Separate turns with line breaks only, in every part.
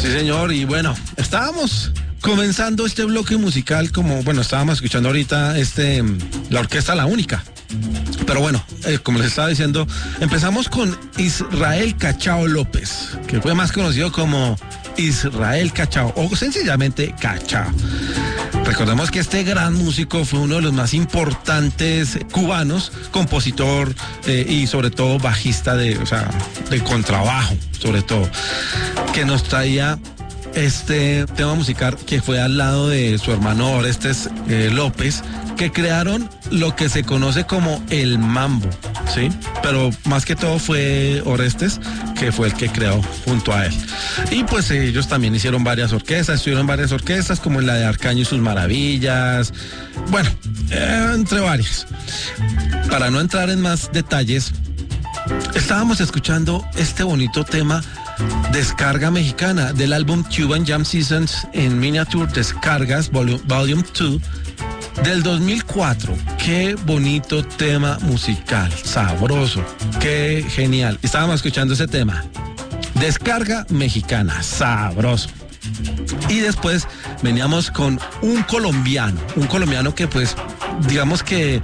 Sí, señor, y bueno, estábamos comenzando este bloque musical como, bueno, estábamos escuchando ahorita la orquesta La Única. Pero bueno, como les estaba diciendo, empezamos con Israel Cachao López, que fue más conocido como Israel Cachao o sencillamente Cachao. Recordemos que este gran músico fue uno de los más importantes cubanos, compositor y sobre todo bajista de contrabajo, sobre todo, que nos traía este tema musical que fue al lado de su hermano Orestes López, que crearon lo que se conoce como el mambo, ¿sí? Pero más que todo fue Orestes, que fue el que creó junto a él. Y pues ellos también hicieron varias orquestas, estuvieron varias orquestas, como la de Arcaño y sus Maravillas, bueno, entre varias. Para no entrar en más detalles, estábamos escuchando este bonito tema Descarga Mexicana del álbum Cuban Jam Sessions in Miniature Descargas Volume 2 del 2004. Qué bonito tema musical, sabroso, qué genial. Estábamos escuchando ese tema, Descarga Mexicana, sabroso. Y después veníamos con un colombiano que pues digamos que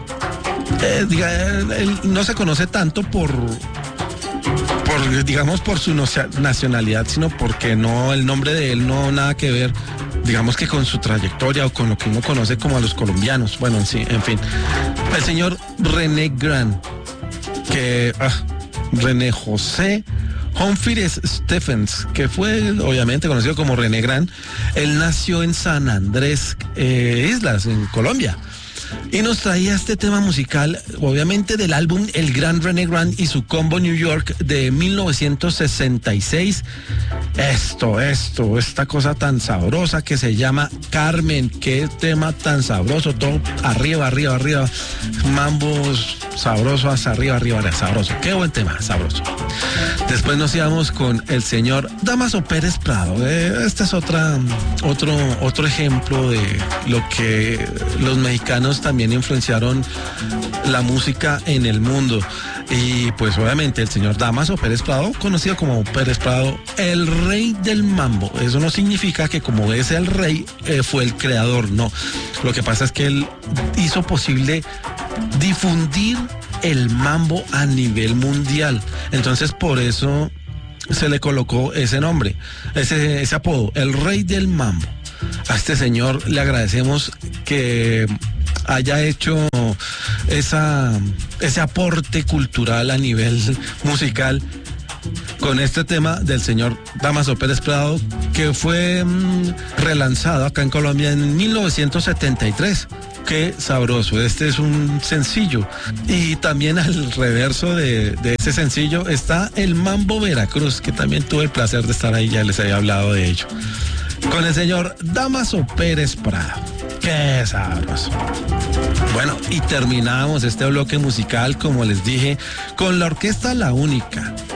él no se conoce tanto por su nacionalidad, sino porque no, el nombre de él no nada que ver, digamos que con su trayectoria o con lo que uno conoce como a los colombianos. Bueno, sí, en fin. El señor René Grant, René José Humphreys Stephens, que fue obviamente conocido como René Grant. Él nació en San Andrés Islas, en Colombia. Y nos traía este tema musical, obviamente del álbum El Gran René Grant y su combo New York de 1966. Esta cosa tan sabrosa que se llama Carmen. Qué tema tan sabroso, todo arriba. Mambos sabroso, hacia arriba, sabroso. Qué buen tema, sabroso. Después nos íbamos con el señor Dámaso Pérez Prado. Este es otro ejemplo de lo que los mexicanos también influenciaron la música en el mundo. Y pues obviamente el señor Dámaso Pérez Prado, conocido como Pérez Prado, el rey del mambo. Eso no significa que como es el rey, fue el creador, no. Lo que pasa es que él hizo posible difundir el mambo a nivel mundial. Entonces por eso se le colocó ese nombre, ese apodo, el rey del mambo. A este señor le agradecemos que haya hecho ese aporte cultural a nivel musical con este tema del señor Dámaso Pérez Prado, que fue relanzado acá en Colombia en 1973. Qué sabroso, este es un sencillo. Y también al reverso de ese sencillo está el Mambo Veracruz, que también tuve el placer de estar ahí, ya les había hablado de ello, con el señor Dámaso Pérez Prado. Qué sabroso. Bueno, y terminamos este bloque musical, como les dije, con la orquesta La Única.